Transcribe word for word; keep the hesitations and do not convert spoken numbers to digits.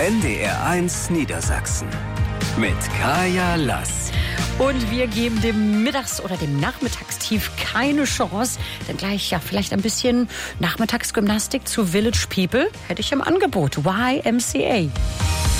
N D R eins Niedersachsen mit Kaya Lass. Und wir geben dem Mittags- oder dem Nachmittagstief keine Chance, denn gleich ja vielleicht ein bisschen Nachmittagsgymnastik zu Village People hätte ich im Angebot. Y M C A.